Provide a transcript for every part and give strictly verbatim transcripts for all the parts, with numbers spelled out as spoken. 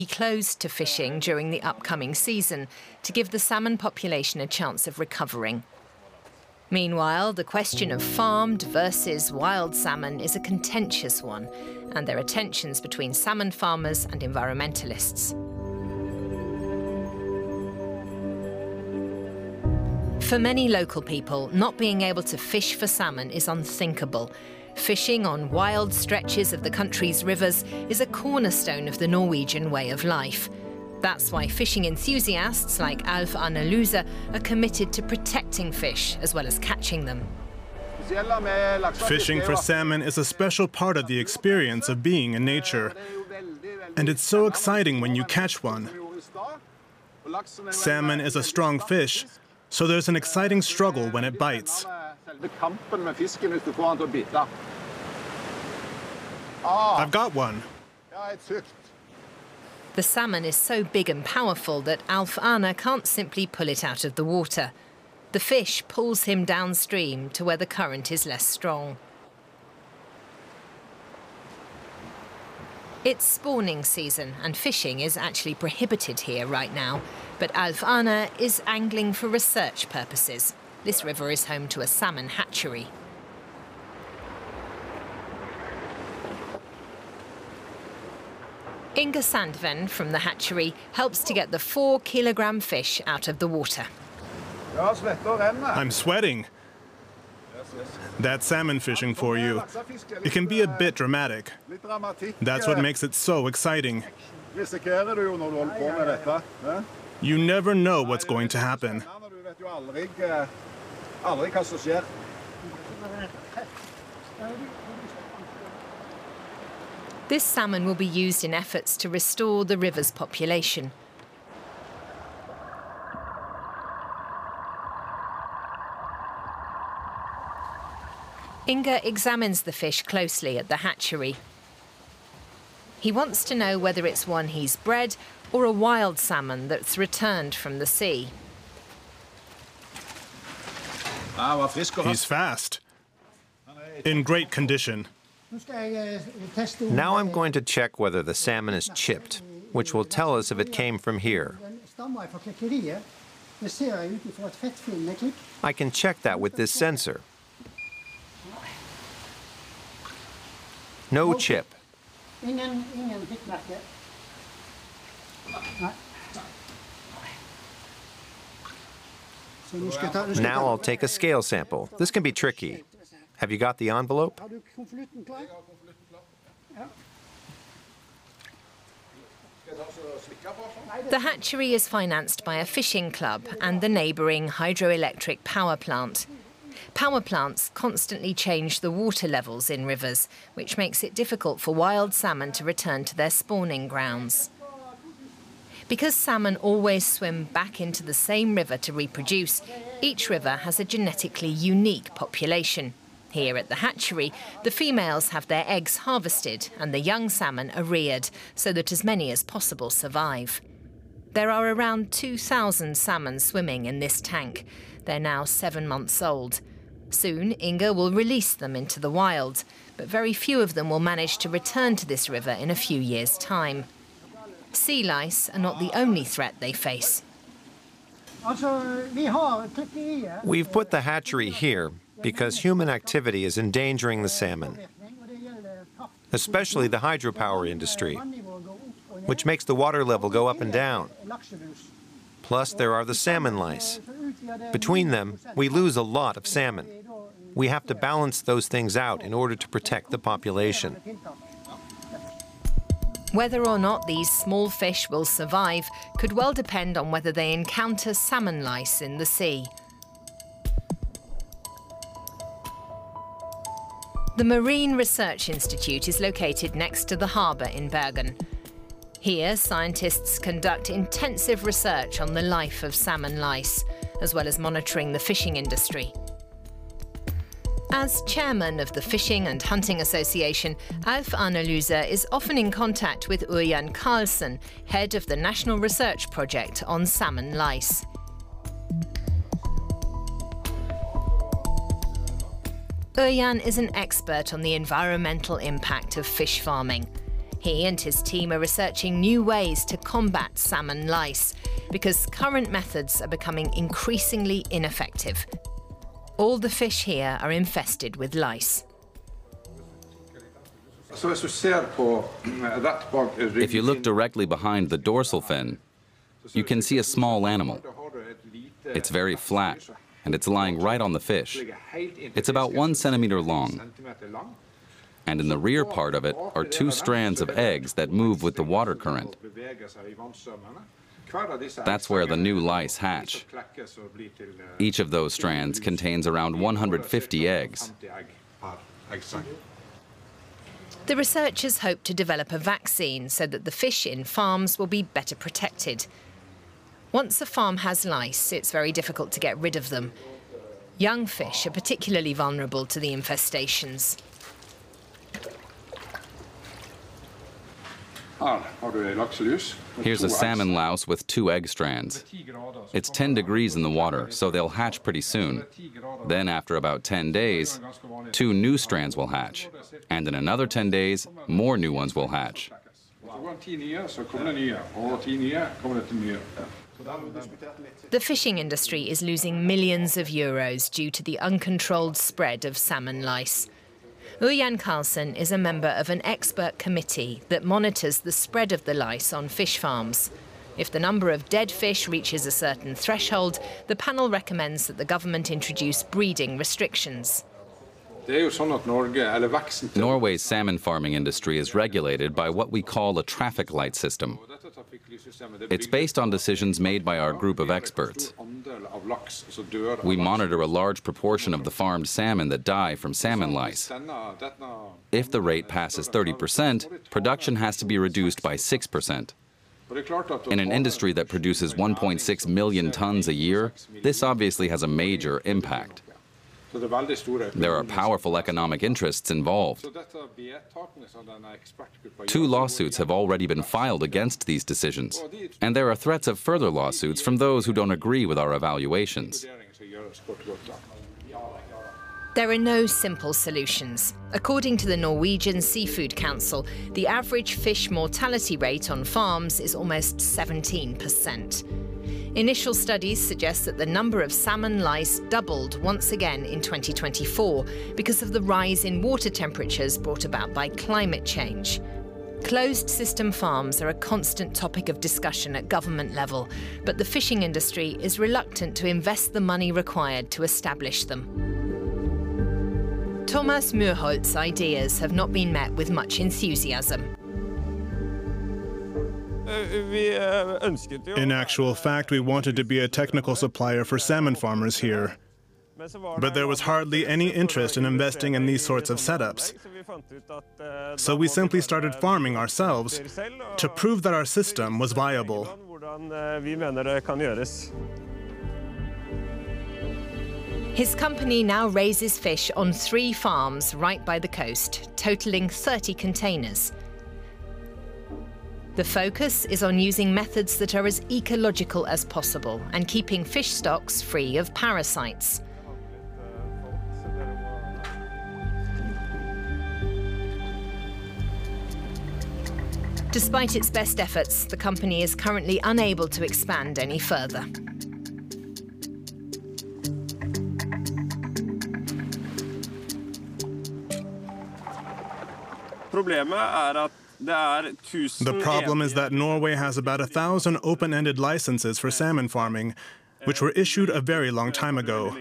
closed to fishing during the upcoming season to give the salmon population a chance of recovering. Meanwhile, the question of farmed versus wild salmon is a contentious one, and there are tensions between salmon farmers and environmentalists. For many local people, not being able to fish for salmon is unthinkable. Fishing on wild stretches of the country's rivers is a cornerstone of the Norwegian way of life. That's why fishing enthusiasts like Alf Arne Luse are committed to protecting fish as well as catching them. Fishing for salmon is a special part of the experience of being in nature. And it's so exciting when you catch one. Salmon is a strong fish, so there's an exciting struggle when it bites. I've got one. The salmon is so big and powerful that Alf Arne can't simply pull it out of the water. The fish pulls him downstream to where the current is less strong. It's spawning season and fishing is actually prohibited here right now. But Alf Arne is angling for research purposes. This river is home to a salmon hatchery. Inga Sandven from the hatchery helps to get the four kilogram fish out of the water. I'm sweating. That's salmon fishing for you. It can be a bit dramatic. That's what makes it so exciting. You never know what's going to happen. This salmon will be used in efforts to restore the river's population. Inga examines the fish closely at the hatchery. He wants to know whether it's one he's bred or a wild salmon that's returned from the sea. He's fast. In great condition. Now I'm going to check whether the salmon is chipped, which will tell us if it came from here. I can check that with this sensor. No chip. Now I'll take a scale sample. This can be tricky. Have you got the envelope? The hatchery is financed by a fishing club and the neighbouring hydroelectric power plant. Power plants constantly change the water levels in rivers, which makes it difficult for wild salmon to return to their spawning grounds. Because salmon always swim back into the same river to reproduce, each river has a genetically unique population. Here at the hatchery, the females have their eggs harvested and the young salmon are reared so that as many as possible survive. There are around two thousand salmon swimming in this tank. They're now seven months old. Soon, Inga will release them into the wild, but very few of them will manage to return to this river in a few years' time. Sea lice are not the only threat they face. We've put the hatchery here because human activity is endangering the salmon, especially the hydropower industry, which makes the water level go up and down. Plus, there are the salmon lice. Between them, we lose a lot of salmon. We have to balance those things out in order to protect the population. Whether or not these small fish will survive could well depend on whether they encounter salmon lice in the sea. The Marine Research Institute is located next to the harbour in Bergen. Here, scientists conduct intensive research on the life of salmon lice, as well as monitoring the fishing industry. As chairman of the Fishing and Hunting Association, Alf Arne Luse is often in contact with Ørjan Karlsen, head of the National Research Project on salmon lice. Ørjan is an expert on the environmental impact of fish farming. He and his team are researching new ways to combat salmon lice, because current methods are becoming increasingly ineffective. All the fish here are infested with lice. If you look directly behind the dorsal fin, you can see a small animal. It's very flat, and it's lying right on the fish. It's about one centimeter long. And in the rear part of it are two strands of eggs that move with the water current. That's where the new lice hatch. Each of those strands contains around one hundred fifty eggs. The researchers hope to develop a vaccine so that the fish in farms will be better protected. Once a farm has lice, it's very difficult to get rid of them. Young fish are particularly vulnerable to the infestations. Here's a salmon louse with two egg strands. It's ten degrees in the water, so they'll hatch pretty soon. Then after about ten days, two new strands will hatch. And in another ten days, more new ones will hatch. The fishing industry is losing millions of euros due to the uncontrolled spread of salmon lice. Ørjan Karlsen is a member of an expert committee that monitors the spread of the lice on fish farms. If the number of dead fish reaches a certain threshold, the panel recommends that the government introduce breeding restrictions. Norway's salmon farming industry is regulated by what we call a traffic light system. It's based on decisions made by our group of experts. We monitor a large proportion of the farmed salmon that die from salmon lice. If the rate passes thirty percent, production has to be reduced by six percent. In an industry that produces one point six million tons a year, this obviously has a major impact. There are powerful economic interests involved. Two lawsuits have already been filed against these decisions, and there are threats of further lawsuits from those who don't agree with our evaluations. There are no simple solutions. According to the Norwegian Seafood Council, the average fish mortality rate on farms is almost seventeen percent. Initial studies suggest that the number of salmon lice doubled once again in twenty twenty-four because of the rise in water temperatures brought about by climate change. Closed-system farms are a constant topic of discussion at government level, but the fishing industry is reluctant to invest the money required to establish them. Thomas Myrholt's ideas have not been met with much enthusiasm. In actual fact, we wanted to be a technical supplier for salmon farmers here. But there was hardly any interest in investing in these sorts of setups. So we simply started farming ourselves to prove that our system was viable. His company now raises fish on three farms right by the coast, totaling thirty containers. The focus is on using methods that are as ecological as possible and keeping fish stocks free of parasites. Despite its best efforts, the company is currently unable to expand any further. The problem is that Norway has about a thousand open-ended licenses for salmon farming, which were issued a very long time ago.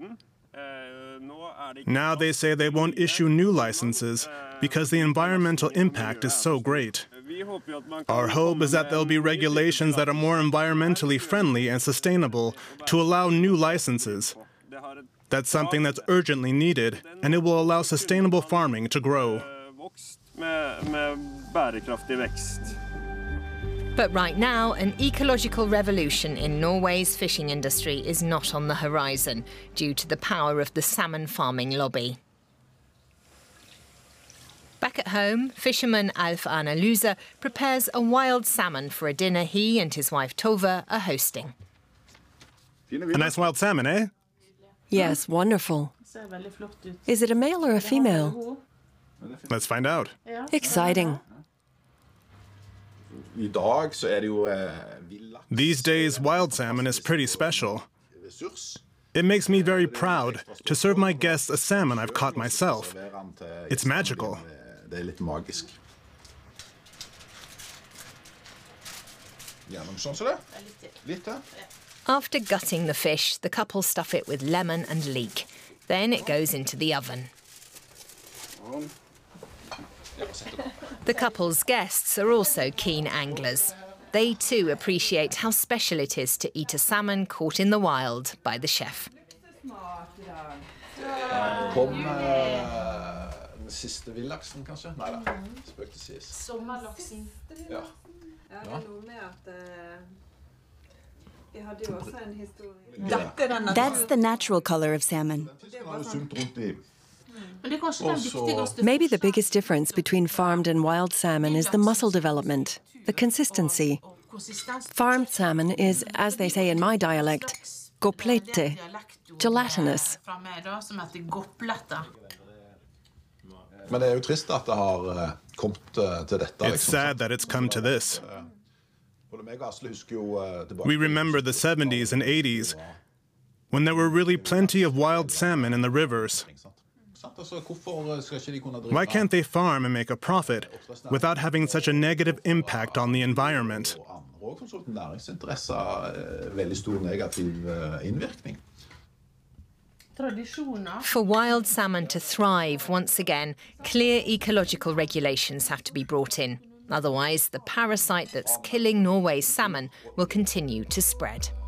Now they say they won't issue new licenses because the environmental impact is so great. Our hope is that there'll be regulations that are more environmentally friendly and sustainable to allow new licenses. That's something that's urgently needed, and it will allow sustainable farming to grow. But right now, an ecological revolution in Norway's fishing industry is not on the horizon due to the power of the salmon farming lobby. Back at home, fisherman Alf Arne Luse prepares a wild salmon for a dinner he and his wife Tove are hosting. A nice wild salmon, eh? Yes, wonderful. Is it a male or a female? Let's find out. Exciting. These days, wild salmon is pretty special. It makes me very proud to serve my guests a salmon I've caught myself. It's magical. After gutting the fish, the couple stuff it with lemon and leek. Then it goes into the oven. The couple's guests are also keen anglers. They too appreciate how special it is to eat a salmon caught in the wild by the chef. That's the natural color of salmon. Maybe the biggest difference between farmed and wild salmon is the muscle development, the consistency. Farmed salmon is, as they say in my dialect, gopplete, gelatinous. It's sad that it's come to this. We remember the seventies and eighties, when there were really plenty of wild salmon in the rivers. Why can't they farm and make a profit without having such a negative impact on the environment? For wild salmon to thrive once again, clear ecological regulations have to be brought in. Otherwise, the parasite that's killing Norway's salmon will continue to spread.